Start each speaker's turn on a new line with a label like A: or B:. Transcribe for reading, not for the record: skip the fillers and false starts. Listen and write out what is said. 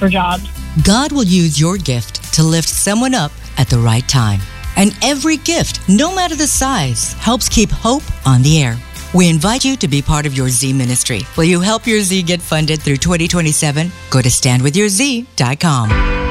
A: for jobs.
B: God will use your gift to lift someone up at the right time. And every gift, no matter the size, helps keep hope on the air. We invite you to be part of your Z ministry. Will you help your Z get funded through 2027? Go to standwithyourz.com.